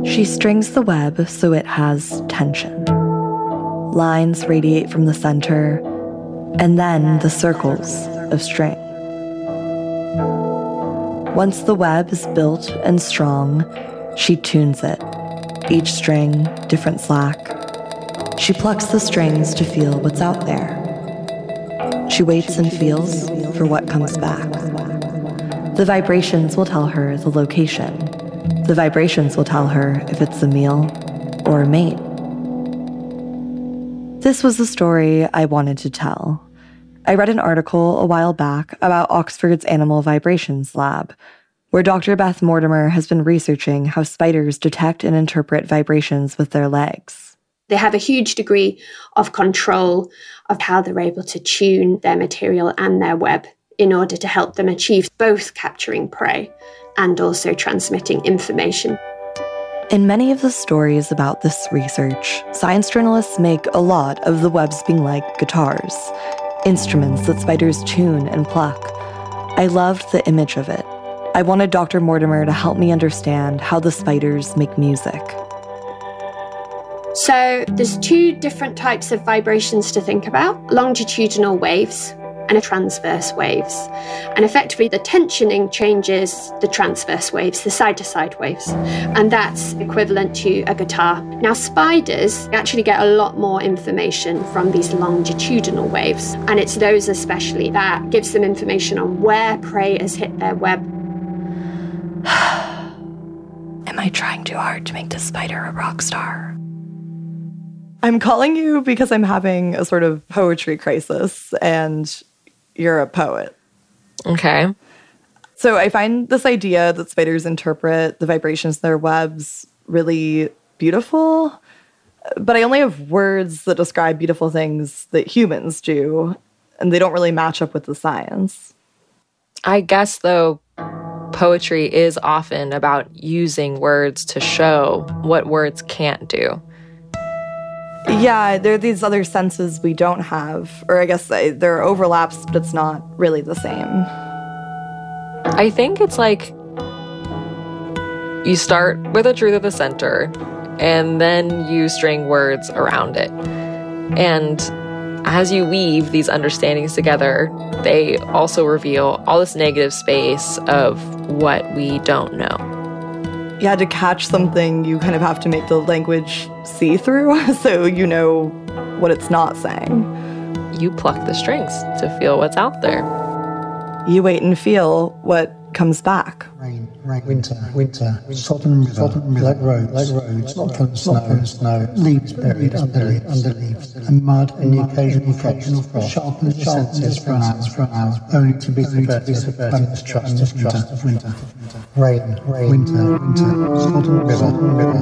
She strings the web so it has tension. Lines radiate from the center, and then the circles of string. Once the web is built and strong, she tunes it. Each string, different slack. She plucks the strings to feel what's out there. She waits and feels for what comes back. The vibrations will tell her the location. The vibrations will tell her if it's a meal or a mate. This was the story I wanted to tell. I read an article a while back about Oxford's Animal Vibrations Lab, where Dr. Beth Mortimer has been researching how spiders detect and interpret vibrations with their legs. They have a huge degree of control of how they're able to tune their material and their web in order to help them achieve both capturing prey and also transmitting information. In many of the stories about this research, science journalists make a lot of the webs being like guitars, instruments that spiders tune and pluck. I loved the image of it. I wanted Dr. Mortimer to help me understand how the spiders make music. So there's two different types of vibrations to think about: longitudinal waves and transverse waves. And effectively, the tensioning changes the transverse waves, the side-to-side waves. And that's equivalent to a guitar. Now, spiders actually get a lot more information from these longitudinal waves. And it's those especially that gives them information on where prey has hit their web. Am I trying too hard to make this spider a rock star? I'm calling you because I'm having a sort of poetry crisis, and you're a poet. Okay. So I find this idea that spiders interpret the vibrations of their webs really beautiful, but I only have words that describe beautiful things that humans do, and they don't really match up with the science. I guess, though, poetry is often about using words to show what words can't do. Yeah, there are these other senses we don't have, or I guess there are overlaps, but it's not really the same. I think it's like you start with a truth at the center, and then you string words around it. And as you weave these understandings together, they also reveal all this negative space of what we don't know. Yeah, to catch something, you kind of have to make the language see-through so you know what it's not saying. You pluck the strings to feel what's out there. You wait and feel what comes back. Rain, winter, sodden river, black roads, snow, leaves buried under leaves, and mud, and the occasional frost, sharpens the senses for an hour, only to be subverted by mistrust of winter. Rain, winter, sodden river,